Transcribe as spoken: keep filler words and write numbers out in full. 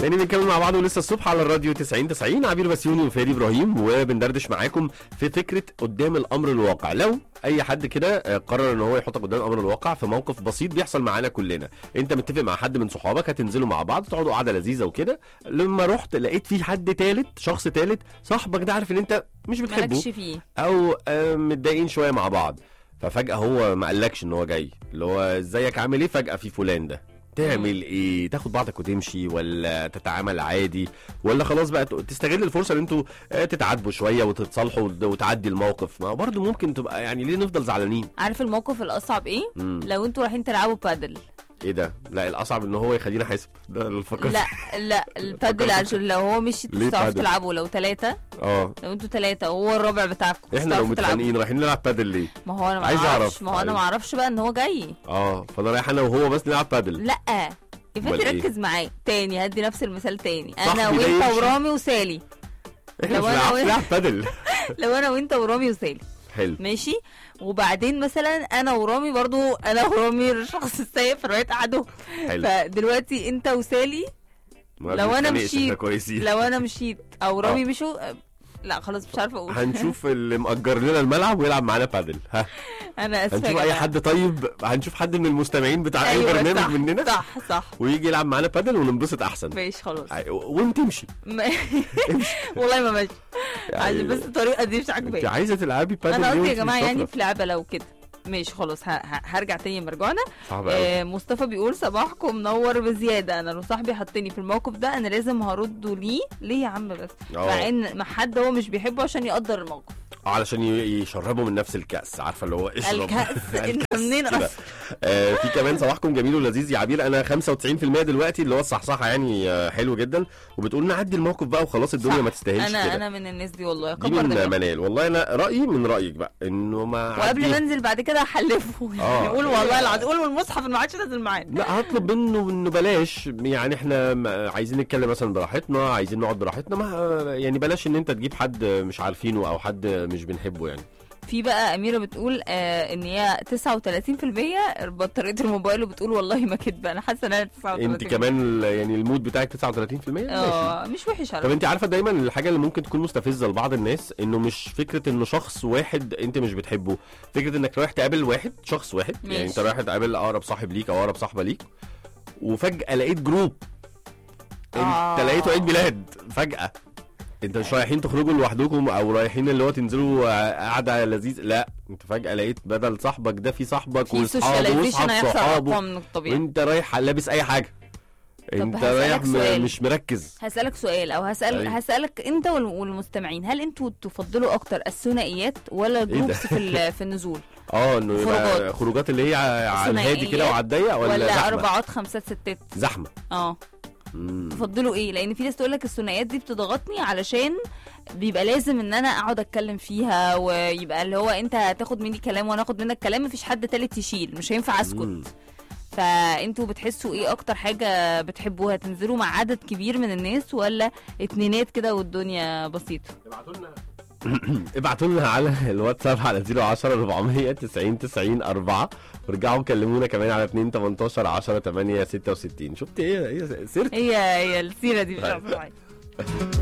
تاني بنتكلم مع بعض ولسه الصبح على الراديو تسعين تسعين. عبير بسيوني وفادي ابراهيم، وبندردش معاكم في فكره قدام الامر الواقع. لو اي حد كده قرر ان هو يحطك قدام الامر الواقع في موقف بسيط بيحصل معانا كلنا، انت متفق مع حد من صحابك هتنزلوا مع بعض تقعدوا قعده لذيذه وكده، لما رحت لقيت في حد تالت، شخص تالت صاحبك ده عارف ان انت مش بتحبه فيه. او متضايقين شويه مع بعض، ففجاه هو ما قالكش ان هو جاي، اللي هو ازيك عامل ايه، فجاه في فلان ده، تعمل ايه؟ تاخد بعضك وتمشي ولا تتعامل عادي ولا خلاص بقى تستغل الفرصه ان انتوا تتعاتبوا شويه وتتصالحوا وتعدي الموقف؟ ما برضه ممكن تبقى يعني ليه نفضل زعلانين؟ عارف الموقف الاصعب ايه؟ مم. لو انتوا رايحين تلعبوا بادل. ايه ده؟ لا الاصعب ان هو يخلينا حاسب، ده الفكر. لا لا البادل عشان لو هو مش تعرفوا تلعبوا، لو ثلاثه اه لو انتوا ثلاثه وهو الرابع بتاعكم، احنا لو متخانقين رايحين نلعب بادل ليه؟ ما هو انا ما اعرفش ما هو انا ما اعرفش بقى ان هو جاي. اه فانا رايح انا وهو بس نلعب بادل. لا يفاتي ركز معايا تاني، هدي نفس المثال تاني. انا وانت ورامي وسالي، احنا مش بنلعب بادل. لو انا وانت ورامي وسالي حلو ماشي، وبعدين مثلا انا ورامي برضو، انا ورامي الشخص السيء في الرواية قعدوا، فدلوقتي انت وسالي لو انا مشيت لو انا مشيت او رامي مشوا، لا خلاص مش عارفه اقول. هنشوف اللي مأجر لنا الملعب ويلعب معانا بادل. ها انا اسفه، هنشوف اي حد طيب، هنشوف حد من المستمعين بتاع أيوة اي برنامج صح مننا صح صح ويجي يلعب معانا بادل وننبسط احسن. ماشي خلاص وانت امشي. والله ما ماشي يعني بس الطريقه دي مش عاجباني. انت عايزه تلعبي بادل؟ انا قلت يا جماعه يعني في لعبه لو كده ماشي خلاص. هرجع تاني مرجعنا. آه مصطفى بيقول صباحكم منور بزياده، انا لو صاحبي حطني في الموقف ده انا لازم هرده ليه ليه يا عم، بس أوه. مع ان مع حد هو مش بيحبه عشان يقدر الموقف، علشان يشربه من نفس الكاس، عارفه اللي هو اشرب الكاس. انت منين اصلا؟ آه في كمان صباحكم جميل ولذيذ يا عبير، انا خمسة وتسعين بالمية دلوقتي اللي هو الصحصحه يعني آه حلو جدا، وبتقول نعدي الموقف بقى وخلاص الدنيا ما تستاهلش كده. انا انا من الناس دي والله. دي من منال والله. انا رايي من رايك بقى انه ما وقبل ما انزل بعد كده احلفه يعني قول والله العظيم، قول والمصحف ما عادش نازل معانا. لا هطلب منه انه بلاش، يعني احنا عايزين نتكلم مثلا براحتنا، عايزين نقعد براحتنا، ما يعني بلاش ان انت تجيب حد مش عارفينه او حد مش بنحبه يعني. في بقى أميرة بتقول آه ان هي تسعة وثلاثين بالمية بطارية الموبايل، وبتقول والله ما كدبة، انا حاسة ان انا تسعة وثلاثين بالمية. انت كمان يعني المود بتاعك تسعة وثلاثين بالمية؟ اه مش وحش على. طب انت عارفة دايما الحاجة اللي ممكن تكون مستفزة لبعض الناس انه مش فكرة انه شخص واحد انت مش بتحبه، فكرة انك رايح تقابل واحد شخص واحد ماشي. يعني انت رايح تقابل اقرب صاحب ليك او اقرب صاحبة ليك، وفجأة لقيت جروب آه. انت لقيته عيد ميلاد فجأة، انت مش رايحين تخرجوا لوحدكم او رايحين اللي هو تنزلوا قعده لذيذ، لا انت فجاه لقيت بدل صاحبك ده في صاحبك واصحابه واصحاب صحابه، وانت رايح لابس اي حاجه، انت رايح مش مركز. هسألك سؤال او هسأل أي. هسألك انت والمستمعين، هل انتوا تفضلوا اكتر الثنائيات ولا جروبس في في النزول؟ اه انه يبقى خروجات اللي هي على الهادي كده وعلى الضيق، ولا ولا اربعات خمسات ستات زحمه؟ اه تفضلوا ايه؟ لان في ناس تقول لك الثنائيات دي بتضغطني علشان بيبقى لازم ان انا اقعد اتكلم فيها، ويبقى اللي هو انت هتاخد مني كلام وانا اخد منك كلام، مفيش حد تالت يشيل، مش هينفع اسكت. مم. فانتوا بتحسوا ايه اكتر حاجه بتحبوها، تنزلوا مع عدد كبير من الناس ولا اتنينات كده والدنيا بسيطه؟ ابعتوا لنا ابعتوا لنا على الواتساب على صفر عشرة أربعمية تسعين تسعين أربعة، ورجعوا كلمونا كمان على اتنين تمنتاشر عشرة تمانية ستة وستين. شفت ايه؟ هي سيرت، هي هي السيره دي مش عارفه.